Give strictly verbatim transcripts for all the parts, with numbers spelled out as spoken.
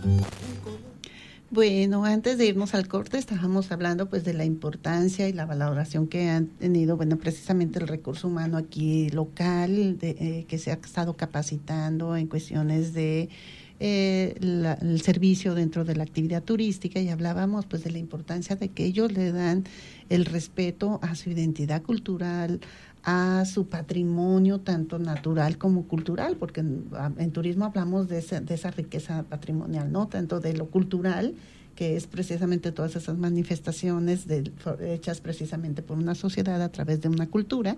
Bueno, antes de irnos al corte estábamos hablando pues de la importancia y la valoración que han tenido, bueno, precisamente el recurso humano aquí local, de, eh, que se ha estado capacitando en cuestiones de eh, la, el servicio dentro de la actividad turística, y hablábamos pues de la importancia de que ellos le dan el respeto a su identidad cultural, a su patrimonio tanto natural como cultural, porque en, en turismo hablamos de esa, de esa riqueza patrimonial, ¿no? Tanto de lo cultural, que es precisamente todas esas manifestaciones de, hechas precisamente por una sociedad a través de una cultura,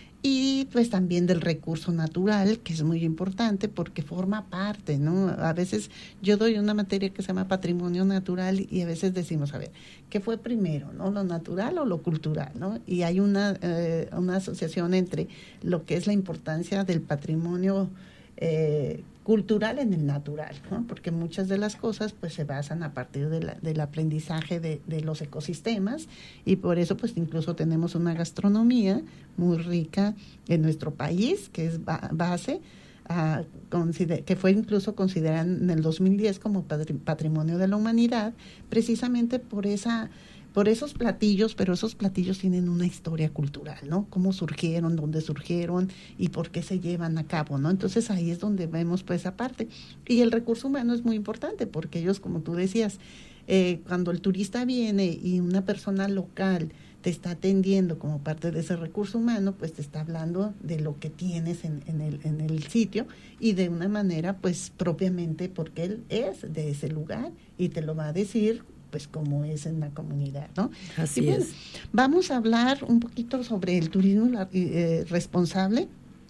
y pues también del recurso natural, que es muy importante porque forma parte, ¿no? A veces yo doy una materia que se llama patrimonio natural y a veces decimos, a ver, ¿qué fue primero, no? ¿Lo natural o lo cultural, no? Y hay una, eh, una asociación entre lo que es la importancia del patrimonio eh, cultural en el natural, ¿no? Porque muchas de las cosas pues se basan a partir de la, del aprendizaje de, de los ecosistemas, y por eso pues incluso tenemos una gastronomía muy rica en nuestro país, que es ba- base, uh, consider- que fue incluso considerada en el dos mil diez como patri- patrimonio de la humanidad, precisamente por esa por esos platillos, pero esos platillos tienen una historia cultural, ¿no? Cómo surgieron, dónde surgieron y por qué se llevan a cabo, ¿no? Entonces ahí es donde vemos pues esa parte. Y el recurso humano es muy importante porque ellos, como tú decías, eh, cuando el turista viene y una persona local te está atendiendo como parte de ese recurso humano, pues te está hablando de lo que tienes en, en, el, en el sitio, y de una manera pues propiamente porque él es de ese lugar y te lo va a decir pues como es en la comunidad, ¿no? Así y bueno, es. Vamos a hablar un poquito sobre el turismo la, eh, responsable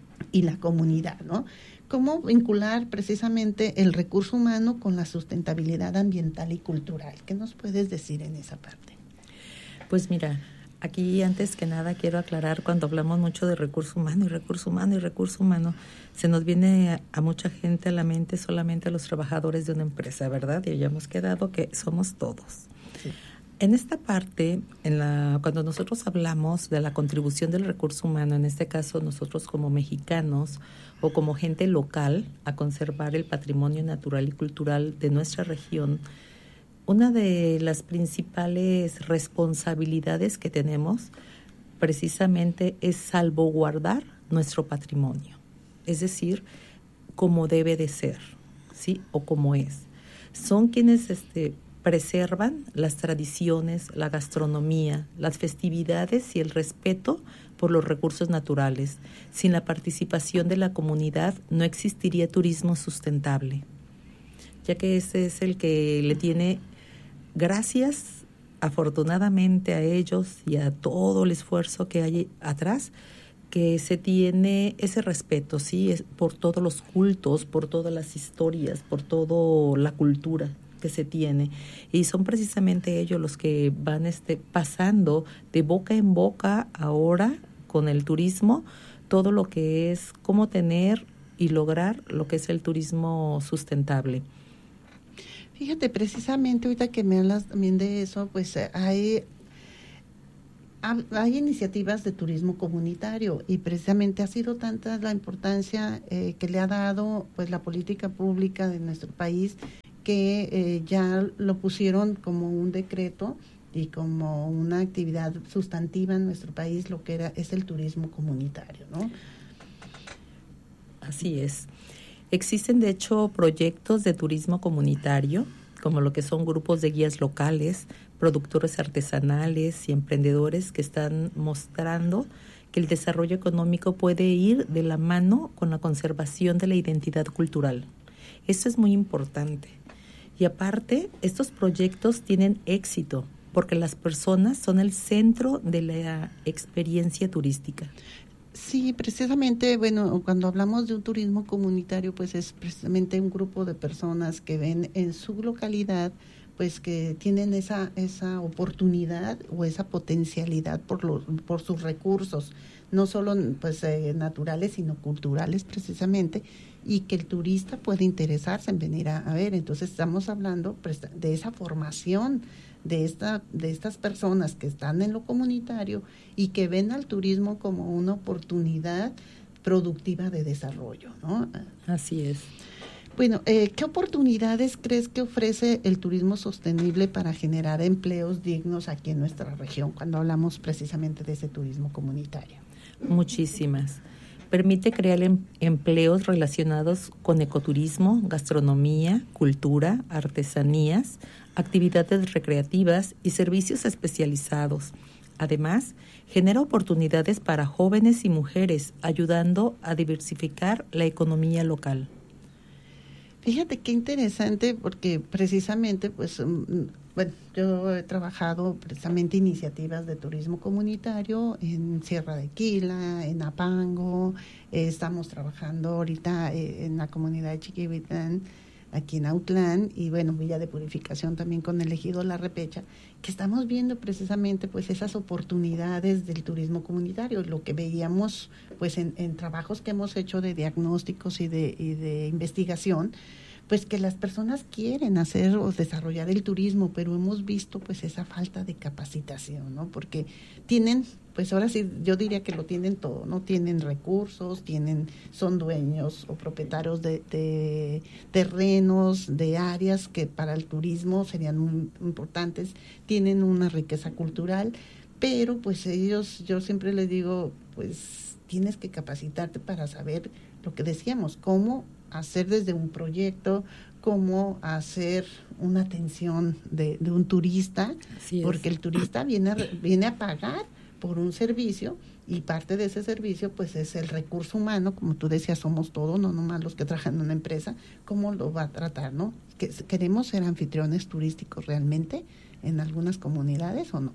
y la comunidad, ¿no? Cómo vincular precisamente el recurso humano con la sustentabilidad ambiental y cultural. ¿Qué nos puedes decir en esa parte? Pues mira, aquí antes que nada quiero aclarar, cuando hablamos mucho de recurso humano y recurso humano y recurso humano, se nos viene a, a mucha gente a la mente solamente a los trabajadores de una empresa, ¿verdad? Y ya hemos quedado que somos todos. Sí. En esta parte, en la, cuando nosotros hablamos de la contribución del recurso humano, en este caso nosotros como mexicanos o como gente local a conservar el patrimonio natural y cultural de nuestra región, una de las principales responsabilidades que tenemos precisamente es salvaguardar nuestro patrimonio, es decir, como debe de ser, ¿sí? O como es. Son quienes este, preservan las tradiciones, la gastronomía, las festividades y el respeto por los recursos naturales. Sin la participación de la comunidad no existiría turismo sustentable, ya que ese es el que le tiene, gracias afortunadamente a ellos y a todo el esfuerzo que hay atrás, que se tiene ese respeto, sí, es por todos los cultos, por todas las historias, por toda la cultura que se tiene, y son precisamente ellos los que van este pasando de boca en boca ahora con el turismo, todo lo que es cómo tener y lograr lo que es el turismo sustentable. Fíjate, precisamente ahorita que me hablas también de eso, pues hay hay iniciativas de turismo comunitario, y precisamente ha sido tanta la importancia eh, que le ha dado pues la política pública de nuestro país, que eh, ya lo pusieron como un decreto y como una actividad sustantiva en nuestro país, lo que era es el turismo comunitario, ¿no? Así es. Existen de hecho proyectos de turismo comunitario, como lo que son grupos de guías locales, productores artesanales y emprendedores que están mostrando que el desarrollo económico puede ir de la mano con la conservación de la identidad cultural. Esto es muy importante. Y aparte, estos proyectos tienen éxito porque las personas son el centro de la experiencia turística. Sí, precisamente, bueno, cuando hablamos de un turismo comunitario, pues es precisamente un grupo de personas que ven en su localidad, pues que tienen esa esa oportunidad o esa potencialidad por los por sus recursos, no solo pues eh, naturales, sino culturales precisamente, y que el turista puede interesarse en venir a, a ver. Entonces estamos hablando pues, de esa formación de esta de estas personas que están en lo comunitario y que ven al turismo como una oportunidad productiva de desarrollo, ¿no? Así es. Bueno, eh, ¿qué oportunidades crees que ofrece el turismo sostenible para generar empleos dignos aquí en nuestra región, cuando hablamos precisamente de ese turismo comunitario? Muchísimas. Permite crear em- empleos relacionados con ecoturismo, gastronomía, cultura, artesanías, actividades recreativas y servicios especializados. Además, genera oportunidades para jóvenes y mujeres, ayudando a diversificar la economía local. Fíjate qué interesante, porque precisamente, pues, bueno, yo he trabajado precisamente iniciativas de turismo comunitario en Sierra de Quila, en Apango, eh, estamos trabajando ahorita eh, en la comunidad de Chiquihuitlán, aquí en Autlán, y bueno, Villa de Purificación también con el ejido La Repecha, que estamos viendo precisamente pues esas oportunidades del turismo comunitario, lo que veíamos pues en, en trabajos que hemos hecho de diagnósticos y de, y de investigación, pues que las personas quieren hacer o desarrollar el turismo, pero hemos visto pues esa falta de capacitación, ¿no? Porque tienen, pues ahora sí, yo diría que lo tienen todo, ¿no? Tienen recursos, tienen, son dueños o propietarios de, de terrenos, de áreas que para el turismo serían muy importantes, tienen una riqueza cultural, pero pues ellos, yo siempre les digo, pues tienes que capacitarte para saber lo que decíamos, cómo hacer desde un proyecto, cómo hacer una atención de, de un turista, porque el turista viene a, viene a pagar por un servicio y parte de ese servicio pues es el recurso humano, como tú decías, somos todos, no nomás los que trabajan en una empresa, cómo lo va a tratar, ¿no? ¿Que, ¿Queremos ser anfitriones turísticos realmente en algunas comunidades o no?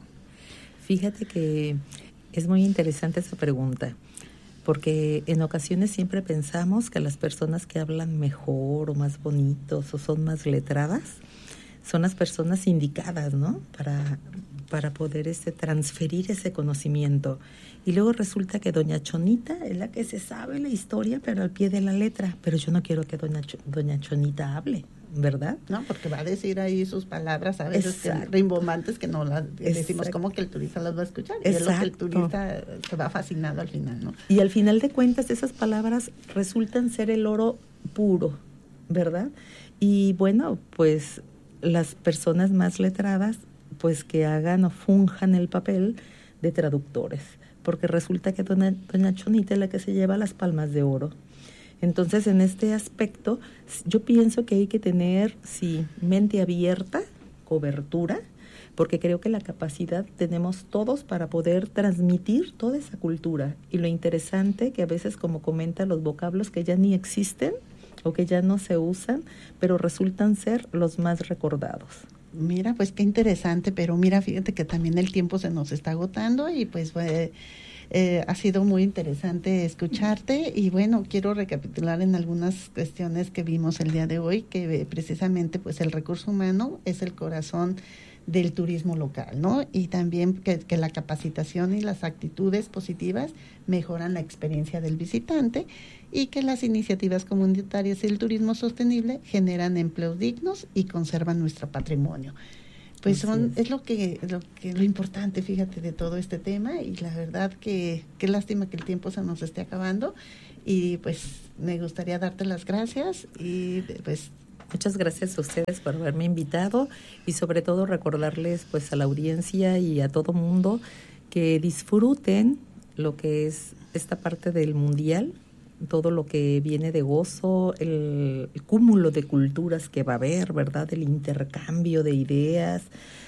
Fíjate que es muy interesante esa pregunta, porque en ocasiones siempre pensamos que las personas que hablan mejor o más bonitos o son más letradas son las personas indicadas, ¿no? Para, para poder este, transferir ese conocimiento. Y luego resulta que doña Chonita es la que se sabe la historia, pero al pie de la letra. Pero yo no quiero que doña, Ch- doña Chonita hable, ¿verdad? No, porque va a decir ahí sus palabras a veces que, rimbombantes que no las decimos, como que el turista las va a escuchar. Y es lo que el turista se va fascinado al final, ¿no? Y al final de cuentas esas palabras resultan ser el oro puro, ¿verdad? Y bueno, pues las personas más letradas, pues que hagan o funjan el papel de traductores, porque resulta que doña, doña Chonita es la que se lleva las palmas de oro. Entonces, en este aspecto, yo pienso que hay que tener, sí, mente abierta, cobertura, porque creo que la capacidad tenemos todos para poder transmitir toda esa cultura. Y lo interesante que a veces, como comenta, los vocablos que ya ni existen o que ya no se usan, pero resultan ser los más recordados. Mira, pues qué interesante, pero mira, fíjate que también el tiempo se nos está agotando y pues eh, eh, ha sido muy interesante escucharte y bueno, quiero recapitular en algunas cuestiones que vimos el día de hoy, que eh, precisamente pues el recurso humano es el corazón del turismo local, ¿no? Y también que, que la capacitación y las actitudes positivas mejoran la experiencia del visitante y que las iniciativas comunitarias y el turismo sostenible generan empleos dignos y conservan nuestro patrimonio. Pues son, es. es lo que, lo que lo importante, fíjate, de todo este tema y la verdad que qué lástima que el tiempo se nos esté acabando y pues me gustaría darte las gracias y pues muchas gracias a ustedes por haberme invitado y sobre todo recordarles pues a la audiencia y a todo mundo que disfruten lo que es esta parte del mundial, todo lo que viene de gozo, el, el cúmulo de culturas que va a haber, ¿verdad? El intercambio de ideas,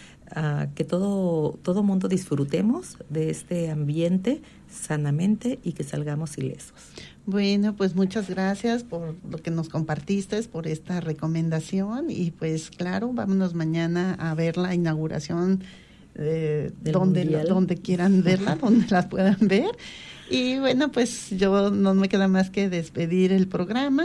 uh, que todo todo mundo disfrutemos de este ambiente sanamente y que salgamos ilesos. Bueno, pues muchas gracias por lo que nos compartiste, por esta recomendación y pues claro, vámonos mañana a ver la inauguración eh, donde, donde quieran verla, donde la puedan ver. Y bueno, pues yo no me queda más que despedir el programa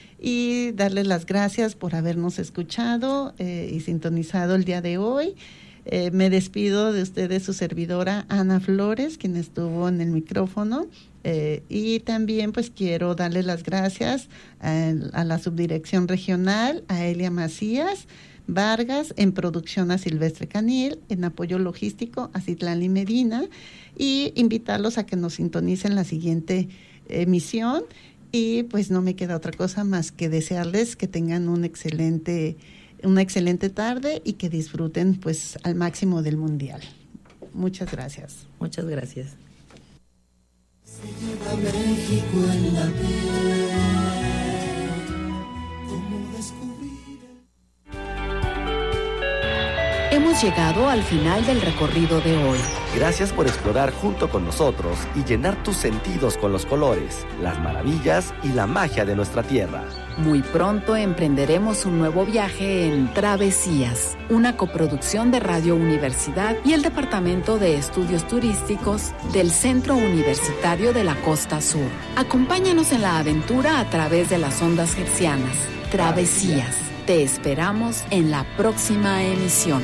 y darles las gracias por habernos escuchado eh, y sintonizado el día de hoy. Eh, me despido de ustedes, su servidora Ana Flores, quien estuvo en el micrófono. Eh, y también pues quiero darle las gracias a, a la subdirección regional, a Elia Macías Vargas, en producción a Silvestre Canil, en apoyo logístico a Citlali Medina, y invitarlos a que nos sintonicen la siguiente emisión Y pues no me queda otra cosa más que desearles que tengan un excelente, una excelente tarde y que disfruten pues al máximo del Mundial. Muchas gracias. Muchas gracias. Se lleva México en la piel. ¿Cómo descubrir? Hemos llegado al final del recorrido de hoy. Gracias por explorar junto con nosotros y llenar tus sentidos con los colores, las maravillas y la magia de nuestra tierra. Muy pronto emprenderemos un nuevo viaje en Travesías, una coproducción de Radio Universidad y el Departamento de Estudios Turísticos del Centro Universitario de la Costa Sur. Acompáñanos en la aventura a través de las ondas hertzianas. Travesías. Te esperamos en la próxima emisión.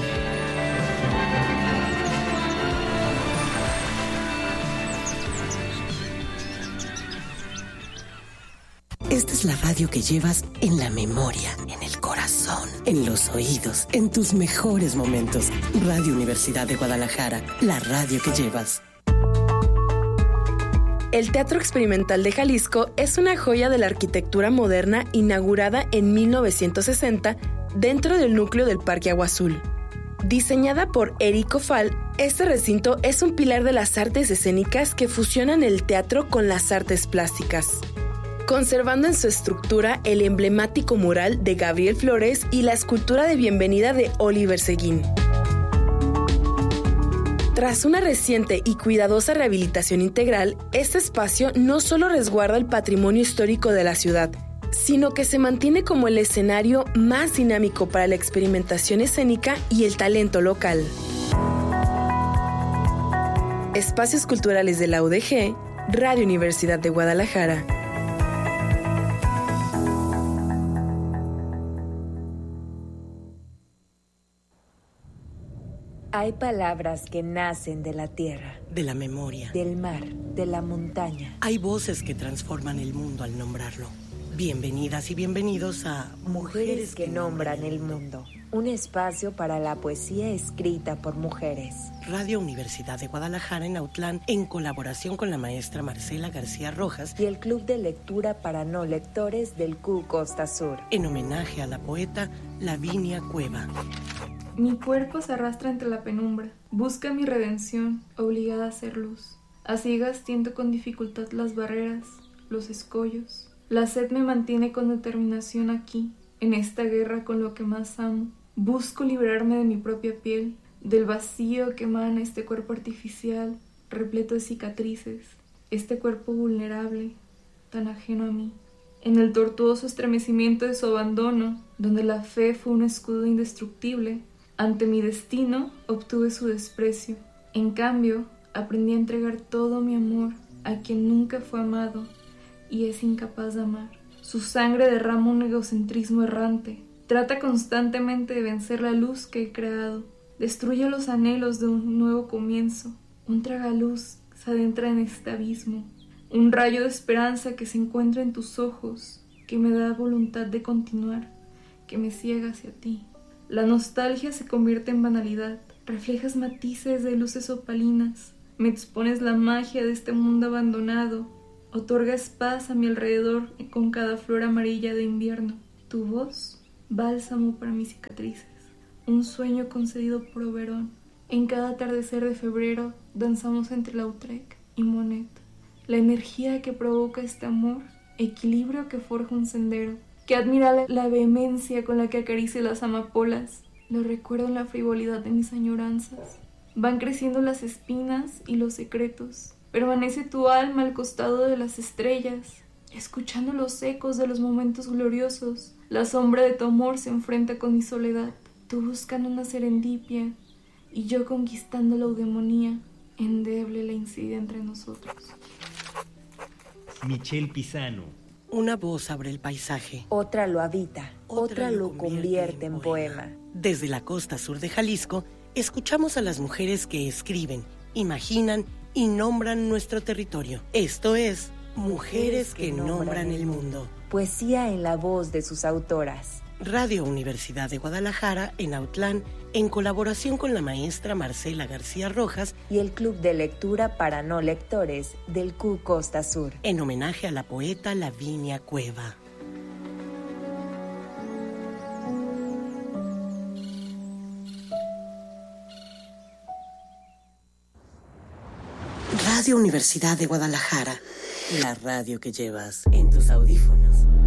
Esta es la radio que llevas en la memoria, en el corazón, en los oídos, en tus mejores momentos. Radio Universidad de Guadalajara, la radio que llevas. El Teatro Experimental de Jalisco es una joya de la arquitectura moderna inaugurada en mil novecientos sesenta dentro del núcleo del Parque Agua Azul. Diseñada por Eric Ofal, este recinto es un pilar de las artes escénicas que fusionan el teatro con las artes plásticas, conservando en su estructura el emblemático mural de Gabriel Flores y la escultura de bienvenida de Oliver Seguín. Tras una reciente y cuidadosa rehabilitación integral, este espacio no solo resguarda el patrimonio histórico de la ciudad, sino que se mantiene como el escenario más dinámico para la experimentación escénica y el talento local. Espacios Culturales de la U D G, Radio Universidad de Guadalajara. Hay palabras que nacen de la tierra, De la memoria. del mar, de la montaña. Hay voces que transforman el mundo al nombrarlo. Bienvenidas y bienvenidos a Mujeres que nombran el mundo. Un espacio para la poesía escrita por mujeres. Radio Universidad de Guadalajara en Autlán, en colaboración con la maestra Marcela García Rojas Y el Club de Lectura para No Lectores del C U Costa Sur. en homenaje a la poeta Lavinia Cueva. Mi cuerpo se arrastra entre la penumbra, busca mi redención, obligada a hacer luz. A ciegas tiento con dificultad las barreras, los escollos. La sed me mantiene con determinación aquí, en esta guerra con lo que más amo. Busco librarme de mi propia piel, del vacío que emana este cuerpo artificial, repleto de cicatrices, este cuerpo vulnerable, tan ajeno a mí. En el tortuoso estremecimiento de su abandono, donde la fe fue un escudo indestructible, ante mi destino obtuve su desprecio. En cambio, aprendí a entregar todo mi amor a quien nunca fue amado y es incapaz de amar. Su sangre derrama un egocentrismo errante. Trata constantemente de vencer la luz que he creado. Destruye los anhelos de un nuevo comienzo. Un tragaluz se adentra en este abismo. Un rayo de esperanza que se encuentra en tus ojos, que me da voluntad de continuar, que me ciega hacia ti. La nostalgia se convierte en banalidad. Reflejas matices de luces opalinas. Me expones la magia de este mundo abandonado. Otorgas paz a mi alrededor con cada flor amarilla de invierno. Tu voz, bálsamo para mis cicatrices. Un sueño concedido por Oberón. En cada atardecer de febrero danzamos entre Lautrec y Monet. La energía que provoca este amor, equilibrio que forja un sendero. Que admira la vehemencia con la que acaricia las amapolas. Lo recuerdo en la frivolidad de mis añoranzas. Van creciendo las espinas y los secretos. Permanece tu alma al costado de las estrellas, escuchando los ecos de los momentos gloriosos. La sombra de tu amor se enfrenta con mi soledad. Tú buscando una serendipia y yo conquistando la eudemonía. Endeble la insidia entre nosotros. Michelle Pisano. Una voz abre el paisaje. Otra lo habita, otra, otra lo convierte en poema. poema. Desde la costa sur de Jalisco, escuchamos a las mujeres que escriben, imaginan y nombran nuestro territorio. Esto es Mujeres que, que nombran el mundo. Poesía en la voz de sus autoras. Radio Universidad de Guadalajara en Autlán, en colaboración con la maestra Marcela García Rojas y el Club de Lectura para No Lectores del C U Costa Sur, en homenaje a la poeta Lavinia Cueva. Radio Universidad de Guadalajara, la radio que llevas en tus audífonos.